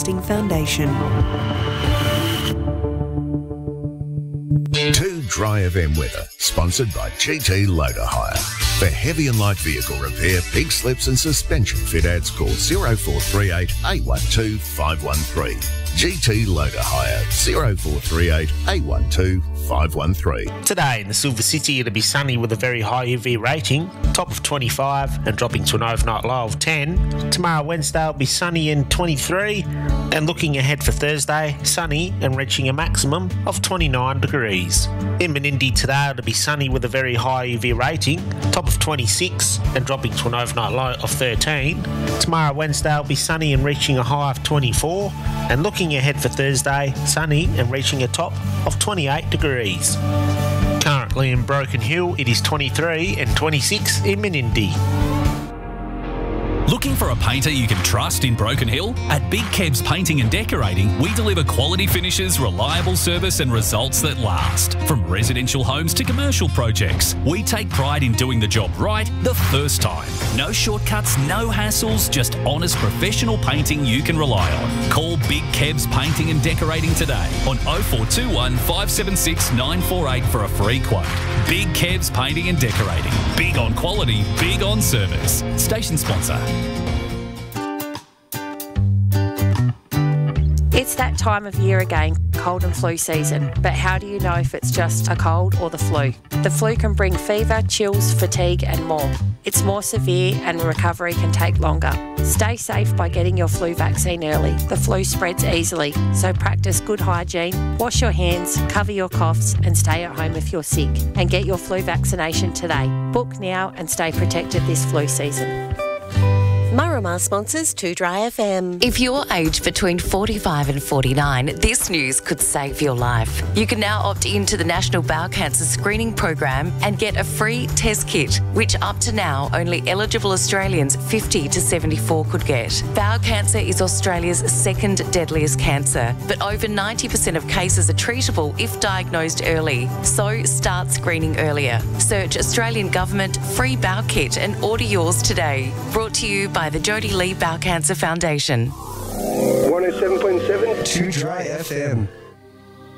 Broadcasting Foundation. 2 Dry FM weather, sponsored by GT Loader Hire. For heavy and light vehicle repair, pig slips and suspension fit outs, call 0438 812 513. GT Loader Hire, 0438 812 513. Today in the Silver City, it'll be sunny with a very high UV rating, top of 25 and dropping to an overnight low of 10. Tomorrow, Wednesday, will be sunny and 23. And looking ahead for Thursday, sunny and reaching a maximum of 29 degrees. In Menindee today, it'll be sunny with a very high UV rating, top of 26 and dropping to an overnight low of 13. Tomorrow, Wednesday, will be sunny and reaching a high of 24. And looking ahead for Thursday, sunny and reaching a top of 28 degrees. Currently in Broken Hill, it is 23 and 26 in Menindee. Looking for a painter you can trust in Broken Hill? At Big Kebs Painting and Decorating, we deliver quality finishes, reliable service and results that last. From residential homes to commercial projects, we take pride in doing the job right the first time. No shortcuts, no hassles, just honest professional painting you can rely on. Call Big Kebs Painting and Decorating today on 0421 576 948 for a free quote. Big Kebs Painting and Decorating. Big on quality, big on service. Station sponsor. It's that time of year again, cold and flu season. But how do you know if it's just a cold or the flu? The flu can bring fever, chills, fatigue and more. It's more severe and recovery can take longer. Stay safe by getting your flu vaccine early. The flu spreads easily, so practice good hygiene, wash your hands, cover your coughs and stay at home if you're sick. And get your flu vaccination today. Book now and stay protected this flu season. Marama sponsors 2 Dry FM. If you're aged between 45 and 49, this news could save your life. You can now opt into the National Bowel Cancer Screening Program and get a free test kit, which up to now only eligible Australians 50 to 74 could get. Bowel cancer is Australia's second deadliest cancer, but over 90% of cases are treatable if diagnosed early. So start screening earlier. Search Australian Government Free Bowel Kit and order yours today. Brought to you by the Jodie Lee Bowel Cancer Foundation. 107.7 2 Dry FM.